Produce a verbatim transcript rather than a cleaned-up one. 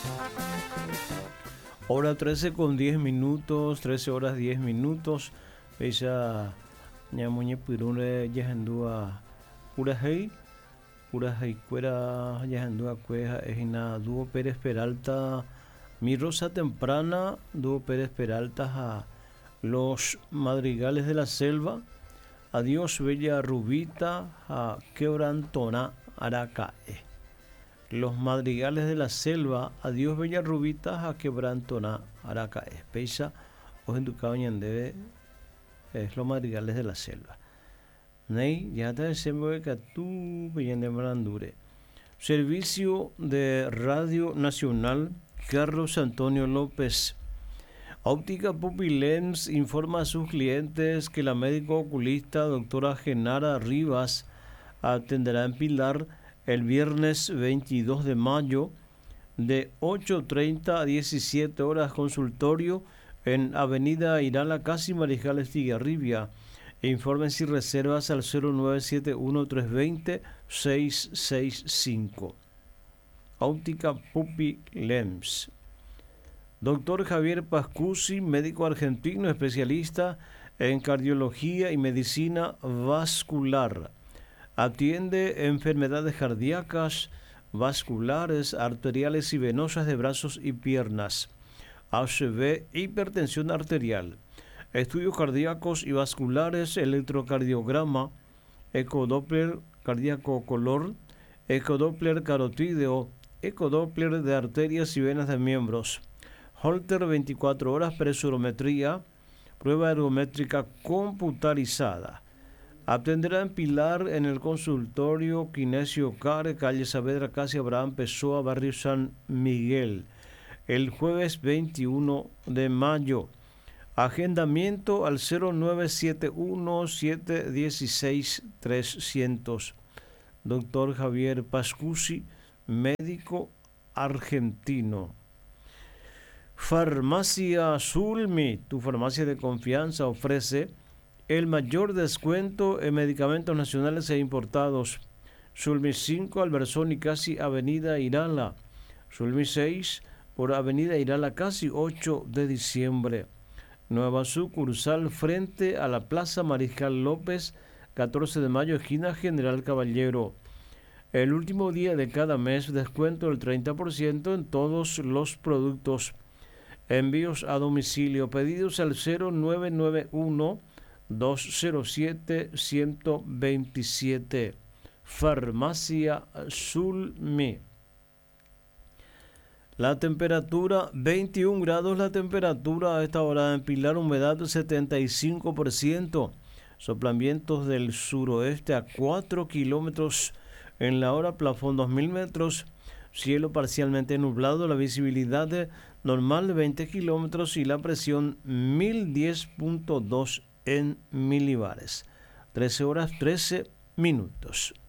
Hora trece con diez minutos, trece horas diez minutos. Ella ñamuñe pirune yahendua urahei. Urahei cuera yahendua cueja ejina dúo Pérez Peralta. Mi rosa temprana, dúo Pérez Peralta a los madrigales de la selva. Adiós bella rubita a quebrantona aracae. Los madrigales de la selva, adiós bella rubita a quebrantona aracae. Peisa o en tu debe es los madrigales de la selva. Ney ya te decimos que tú de Brandure. Servicio de Radio Nacional Carlos Antonio López. Óptica Pupilens informa a sus clientes que la médico oculista doctora Genara Rivas atenderá en Pilar el viernes veintidós de mayo de ocho treinta a diecisiete horas, consultorio en Avenida Irala, casi Mariscal Estigarribia. Informes y reservas al cero nueve siete uno tres dos cero seis seis cinco. Óptica Pupilens. Doctor Javier Pascusi, médico argentino especialista en cardiología y medicina vascular. Atiende enfermedades cardíacas, vasculares, arteriales y venosas de brazos y piernas. A C V, hipertensión arterial. Estudios cardíacos y vasculares, electrocardiograma, ecodoppler cardíaco color, ecodoppler carotídeo, ecodoppler de arterias y venas de miembros. Holter veinticuatro horas, presurometría, prueba ergométrica computarizada. Atenderá en Pilar en el consultorio Kinesio Care, calle Saavedra, casi Abraham Pessoa, barrio San Miguel, el jueves veintiuno de mayo. Agendamiento al cero nueve siete uno siete uno seis trescientos. Doctor Javier Pascusi, médico argentino. Farmacia Sulmi, tu farmacia de confianza, ofrece el mayor descuento en medicamentos nacionales e importados. Sulmi cinco, Alversón y casi Avenida Irala. Sulmi seis, por Avenida Irala, casi ocho de diciembre. Nueva sucursal frente a la Plaza Mariscal López, catorce de mayo, esquina General Caballero. El último día de cada mes, descuento del treinta por ciento en todos los productos. Envíos a domicilio, pedidos al cero nueve nueve uno dos cero siete uno dos siete. Farmacia Sulmi. La temperatura veintiún grados, la temperatura a esta hora en Pilar, humedad setenta y cinco por ciento. Soplan vientos del suroeste a cuatro kilómetros en la hora, plafón dos mil metros. Cielo parcialmente nublado, la visibilidad normal de veinte kilómetros y la presión mil diez punto dos en milibares. trece horas trece minutos.